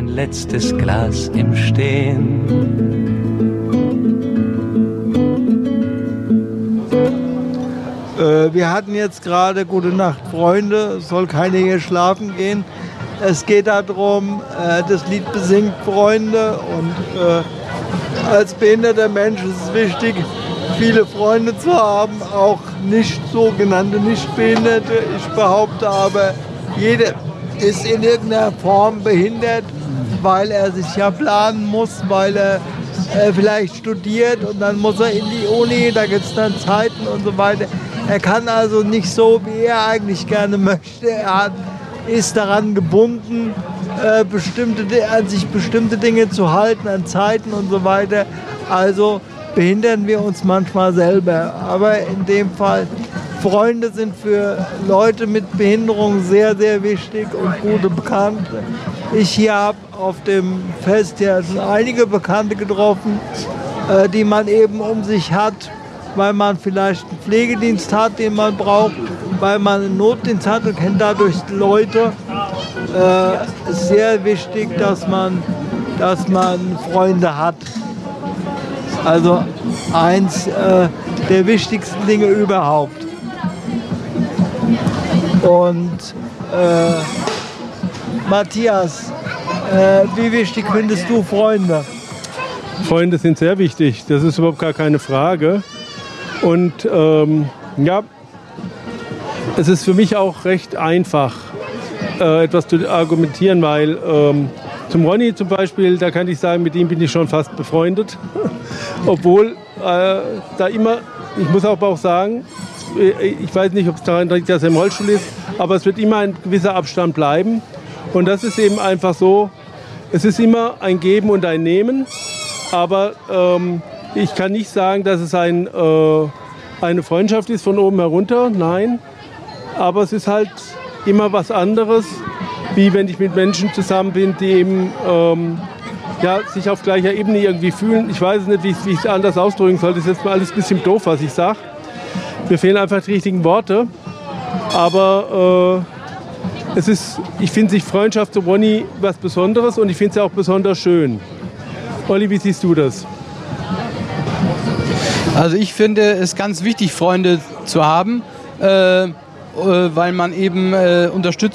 letztes Glas im Stehen. Wir hatten jetzt gerade Gute Nacht, Freunde, es soll keiner hier schlafen gehen. Es geht darum, das Lied besingt Freunde und als behinderter Mensch ist es wichtig, viele Freunde zu haben, auch nicht sogenannte Nichtbehinderte. Ich behaupte aber, jeder ist in irgendeiner Form behindert, weil er sich ja planen muss, weil er vielleicht studiert und dann muss er in die Uni, da gibt es dann Zeiten und so weiter. Er kann also nicht so, wie er eigentlich gerne möchte. Er ist daran gebunden, an sich bestimmte Dinge zu halten, an Zeiten und so weiter. Also behindern wir uns manchmal selber. Aber in dem Fall, Freunde sind für Leute mit Behinderung sehr, sehr wichtig und gute Bekannte. Ich hier habe auf dem Fest ja schon einige Bekannte getroffen, die man eben um sich hat, weil man vielleicht einen Pflegedienst hat, den man braucht, weil man einen Notdienst hat und kennt dadurch Leute. Es ist sehr wichtig, dass man Freunde hat. Also eins der wichtigsten Dinge überhaupt. Und Matthias, wie wichtig findest du Freunde? Freunde sind sehr wichtig, das ist überhaupt gar keine Frage. Und ja, es ist für mich auch recht einfach, etwas zu argumentieren, weil zum Ronny zum Beispiel, da kann ich sagen, mit ihm bin ich schon fast befreundet. Obwohl da immer, ich muss aber auch sagen, ich weiß nicht, ob es daran liegt, dass er im Rollstuhl ist, aber es wird immer ein gewisser Abstand bleiben. Und das ist eben einfach so, es ist immer ein Geben und ein Nehmen, aber ich kann nicht sagen, dass es eine Freundschaft ist von oben herunter, nein. Aber es ist halt immer was anderes, wie wenn ich mit Menschen zusammen bin, die eben sich auf gleicher Ebene irgendwie fühlen. Ich weiß nicht, wie ich es anders ausdrücken soll. Das ist jetzt mal alles ein bisschen doof, was ich sage. Mir fehlen einfach die richtigen Worte. Aber ich finde sich Freundschaft zu Ronny was Besonderes und ich finde sie auch besonders schön. Olli, wie siehst du das? Also ich finde es ganz wichtig, Freunde zu haben, weil man eben Unterstützung